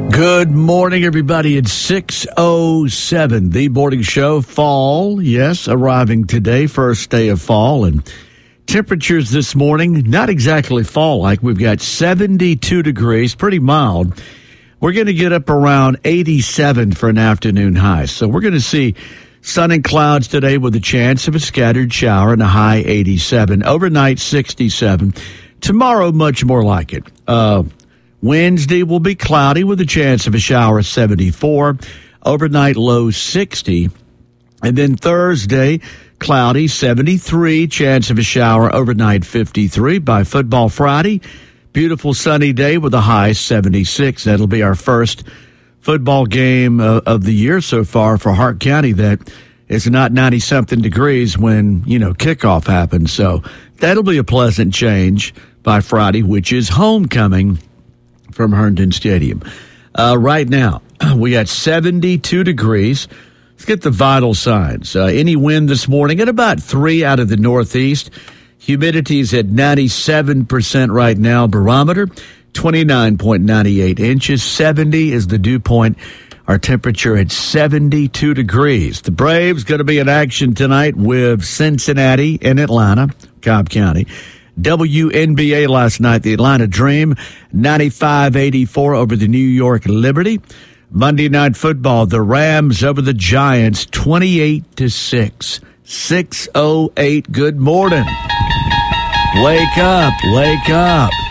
Good morning, everybody. It's 6:07. The Morning Show. Fall, yes, arriving today, first day of fall. And temperatures this morning, not exactly fall-like. We've got 72 degrees, pretty mild. We're going to get up around 87 for an afternoon high. So we're going to see sun and clouds today with a chance of a scattered shower and a high 87. Overnight, 67. Tomorrow, much more like it. Wednesday will be cloudy with a chance of a shower, 74. Overnight low, 60. And then Thursday, cloudy, 73. Chance of a shower, overnight 53. By Football Friday, beautiful sunny day with a high 76. That'll be our first football game of the year so far for Hart County that is not 90-something degrees when, kickoff happens. So that'll be a pleasant change by Friday, which is homecoming from Herndon Stadium. Right now, we got 72 degrees. Let's get the vital signs. Any wind this morning at about 3 out of the northeast. Humidity is at 97% right now. Barometer, 29.98 inches. 70 is the dew point. Our temperature at 72 degrees. The Braves going to be in action tonight with Cincinnati and Atlanta, Cobb County. WNBA last night, the Atlanta Dream, 95-84 over the New York Liberty. Monday Night Football, the Rams over the Giants, 28-6. 6:08. Good morning. Wake up, wake up.